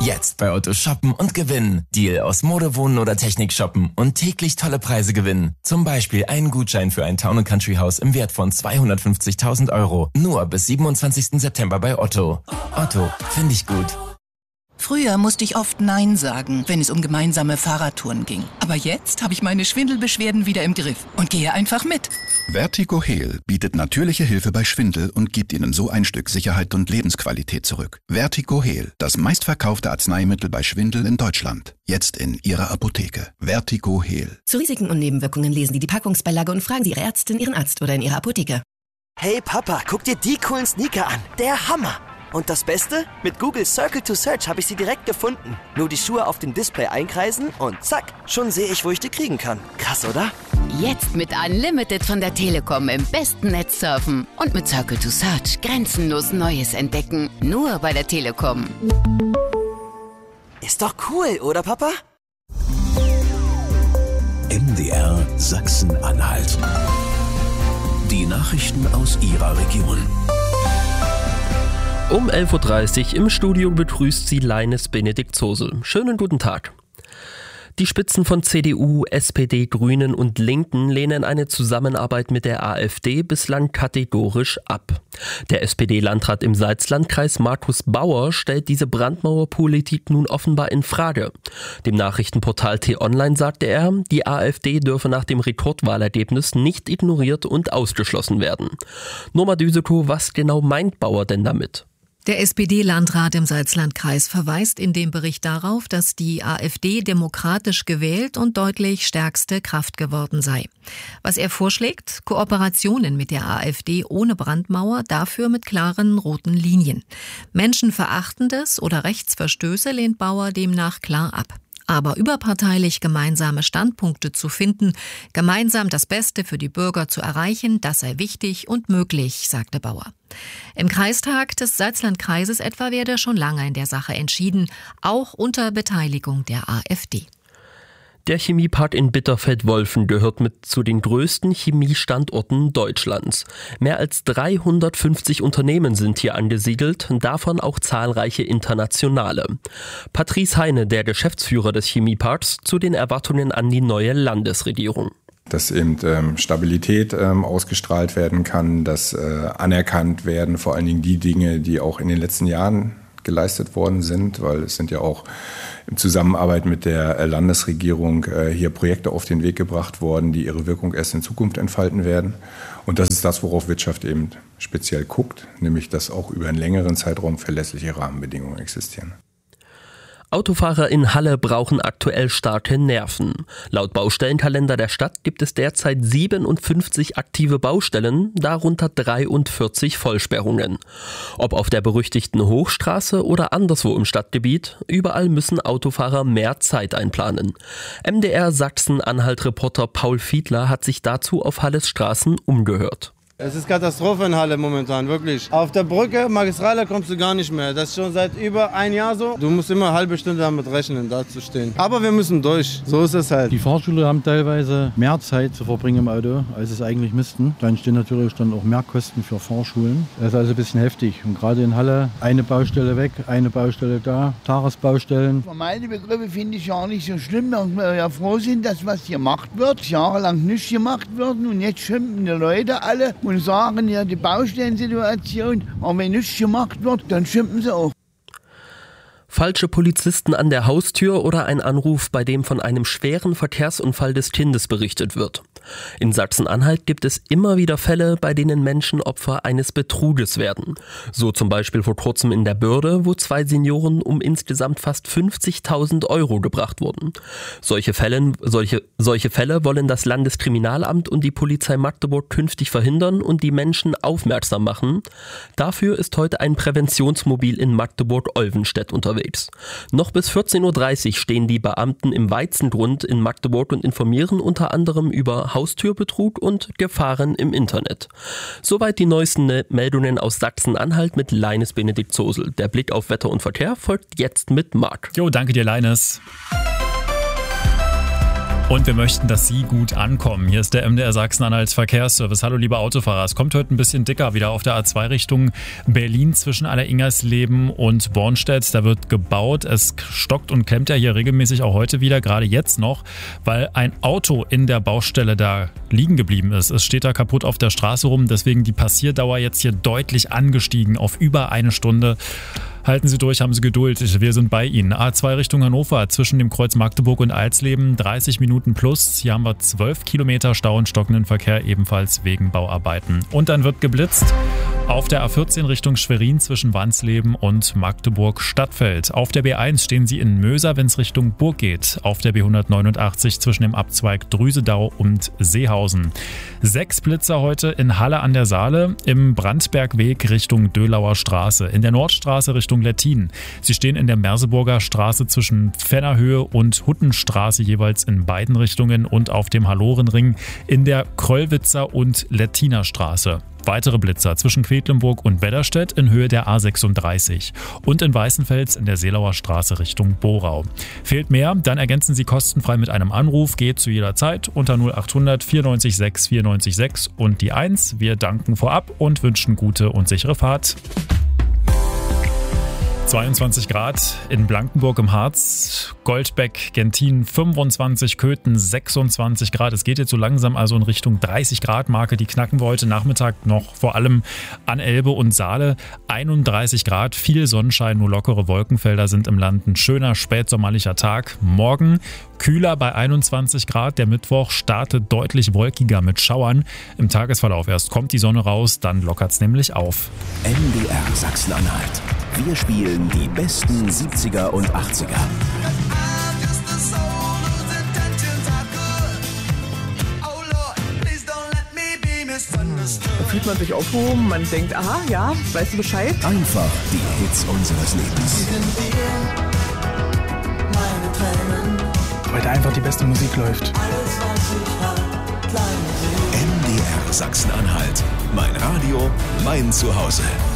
Jetzt bei Otto shoppen und gewinnen. Deal aus Mode, Wohnen oder Technik shoppen und täglich tolle Preise gewinnen. Zum Beispiel einen Gutschein für ein Town & Country Haus im Wert von 250.000 €. Nur bis 27. September bei Otto. Otto, finde ich gut. Früher musste ich oft Nein sagen, wenn es um gemeinsame Fahrradtouren ging. Aber jetzt habe ich meine Schwindelbeschwerden wieder im Griff und gehe einfach mit. Vertigo Heal bietet natürliche Hilfe bei Schwindel und gibt Ihnen so ein Stück Sicherheit und Lebensqualität zurück. Vertigo Heal, das meistverkaufte Arzneimittel bei Schwindel in Deutschland. Jetzt in Ihrer Apotheke. Vertigo Heal. Zu Risiken und Nebenwirkungen lesen Sie die Packungsbeilage und fragen Sie Ihre Ärztin, Ihren Arzt oder in Ihrer Apotheke. Hey Papa, guck dir die coolen Sneaker an. Der Hammer! Und das Beste? Mit Google Circle to Search habe ich sie direkt gefunden. Nur die Schuhe auf dem Display einkreisen und zack, schon sehe ich, wo ich die kriegen kann. Krass, oder? Jetzt mit Unlimited von der Telekom im besten Netz surfen und mit Circle to Search grenzenlos Neues entdecken. Nur bei der Telekom. Ist doch cool, oder Papa? MDR Sachsen-Anhalt. Die Nachrichten aus Ihrer Region. Um 11.30 Uhr im Studio begrüßt sie Leines Benedikt Zosel. Schönen guten Tag. Die Spitzen von CDU, SPD, Grünen und Linken lehnen eine Zusammenarbeit mit der AfD bislang kategorisch ab. Der SPD-Landrat im Salzlandkreis Markus Bauer stellt diese Brandmauerpolitik nun offenbar in Frage. Dem Nachrichtenportal T-Online sagte er, die AfD dürfe nach dem Rekordwahlergebnis nicht ignoriert und ausgeschlossen werden. Norma Düsekow, was genau meint Bauer denn damit? Der SPD-Landrat im Salzlandkreis verweist in dem Bericht darauf, dass die AfD demokratisch gewählt und deutlich stärkste Kraft geworden sei. Was er vorschlägt? Kooperationen mit der AfD ohne Brandmauer, dafür mit klaren roten Linien. Menschenverachtendes oder Rechtsverstöße lehnt Bauer demnach klar ab. Aber überparteilich gemeinsame Standpunkte zu finden, gemeinsam das Beste für die Bürger zu erreichen, das sei wichtig und möglich, sagte Bauer. Im Kreistag des Salzlandkreises etwa werde schon lange in der Sache entschieden, auch unter Beteiligung der AfD. Der Chemiepark in Bitterfeld-Wolfen gehört mit zu den größten Chemiestandorten Deutschlands. Mehr als 350 Unternehmen sind hier angesiedelt, davon auch zahlreiche internationale. Patrice Heine, der Geschäftsführer des Chemieparks, zu den Erwartungen an die neue Landesregierung. Dass eben Stabilität ausgestrahlt werden kann, dass anerkannt werden, vor allen Dingen die Dinge, die auch in den letzten Jahren geleistet worden sind, weil es sind ja auch in Zusammenarbeit mit der Landesregierung hier Projekte auf den Weg gebracht worden, die ihre Wirkung erst in Zukunft entfalten werden. Und das ist das, worauf Wirtschaft eben speziell guckt, nämlich dass auch über einen längeren Zeitraum verlässliche Rahmenbedingungen existieren. Autofahrer in Halle brauchen aktuell starke Nerven. Laut Baustellenkalender der Stadt gibt es derzeit 57 aktive Baustellen, darunter 43 Vollsperrungen. Ob auf der berüchtigten Hochstraße oder anderswo im Stadtgebiet, überall müssen Autofahrer mehr Zeit einplanen. MDR Sachsen-Anhalt-Reporter Paul Fiedler hat sich dazu auf Halles Straßen umgehört. Es ist Katastrophe in Halle momentan, wirklich. Auf der Brücke, Magistrale, kommst du gar nicht mehr. Das ist schon seit über ein Jahr so. Du musst immer eine halbe Stunde damit rechnen, da zu stehen. Aber wir müssen durch, so ist es halt. Die Fahrschüler haben teilweise mehr Zeit zu verbringen im Auto, als es eigentlich müssten. Dann stehen natürlich dann auch mehr Kosten für Fahrschulen. Das ist also ein bisschen heftig. Und gerade in Halle eine Baustelle weg, eine Baustelle da, Tagesbaustellen. Für meine Begriffe finde ich ja nicht so schlimm, dass wir ja froh sind, dass was gemacht wird. Jahrelang nicht gemacht wird und jetzt schimpfen die Leute alle und sagen ja die Baustellensituation, aber wenn nichts gemacht wird, dann schimpfen sie auch. Falsche Polizisten an der Haustür oder ein Anruf, bei dem von einem schweren Verkehrsunfall des Kindes berichtet wird. In Sachsen-Anhalt gibt es immer wieder Fälle, bei denen Menschen Opfer eines Betruges werden. So zum Beispiel vor kurzem in der Börde, wo 2 Senioren um insgesamt fast 50.000 € gebracht wurden. Solche Fälle wollen das Landeskriminalamt und die Polizei Magdeburg künftig verhindern und die Menschen aufmerksam machen. Dafür ist heute ein Präventionsmobil in Magdeburg-Olvenstedt unterwegs. Noch bis 14.30 Uhr stehen die Beamten im Weizengrund in Magdeburg und informieren unter anderem über Haustürbetrug und Gefahren im Internet. Soweit die neuesten Meldungen aus Sachsen-Anhalt mit Leines Benedikt Zosel. Der Blick auf Wetter und Verkehr folgt jetzt mit Marc. Jo, danke dir, Leines. Und wir möchten, dass Sie gut ankommen. Hier ist der MDR Sachsen-Anhalts Verkehrsservice. Hallo liebe Autofahrer, es kommt heute ein bisschen dicker wieder auf der A2 Richtung Berlin zwischen Alleringersleben und Bornstedt. Da wird gebaut. Es stockt und klemmt ja hier regelmäßig auch heute wieder, gerade jetzt noch, weil ein Auto in der Baustelle da liegen geblieben ist. Es steht da kaputt auf der Straße rum, deswegen die Passierdauer jetzt hier deutlich angestiegen auf über eine Stunde. Halten Sie durch, haben Sie Geduld, wir sind bei Ihnen. A2 Richtung Hannover zwischen dem Kreuz Magdeburg und Alsleben, 30 Minuten plus. Hier haben wir 12 Kilometer Stau und stockenden Verkehr, ebenfalls wegen Bauarbeiten. Und dann wird geblitzt auf der A14 Richtung Schwerin zwischen Wansleben und Magdeburg-Stadtfeld. Auf der B1 stehen Sie in Möser, wenn es Richtung Burg geht. Auf der B189 zwischen dem Abzweig Drüsedau und Seehausen. 6 Blitzer heute in Halle an der Saale, im Brandbergweg Richtung Dölauer Straße, in der Nordstraße Richtung Lettin. Sie stehen in der Merseburger Straße zwischen Pfennerhöhe und Huttenstraße jeweils in beiden Richtungen und auf dem Hallorenring in der Kröllwitzer und Lettiner Straße. Weitere Blitzer zwischen Quedlinburg und Wedderstedt in Höhe der A36 und in Weißenfels in der Seelauer Straße Richtung Borau. Fehlt mehr? Dann ergänzen Sie kostenfrei mit einem Anruf, geht zu jeder Zeit unter 0800 94 6 94 6 und die 1. Wir danken vorab und wünschen gute und sichere Fahrt. 22 Grad in Blankenburg im Harz, Goldbeck, Gentin 25, Köthen 26 Grad. Es geht jetzt so langsam also in Richtung 30 Grad Marke. Die knacken wir heute Nachmittag noch vor allem an Elbe und Saale. 31 Grad, viel Sonnenschein, nur lockere Wolkenfelder sind im Land. Ein schöner spätsommerlicher Tag. Morgen kühler bei 21 Grad. Der Mittwoch startet deutlich wolkiger mit Schauern. Im Tagesverlauf erst kommt die Sonne raus, dann lockert es nämlich auf. MDR Sachsen-Anhalt. Wir spielen die besten 70er und 80er. Da fühlt man sich aufgehoben, man denkt, aha, ja, weißt du Bescheid? Einfach die Hits unseres Lebens. Weil da einfach die beste Musik läuft. MDR Sachsen-Anhalt. Mein Radio, mein Zuhause.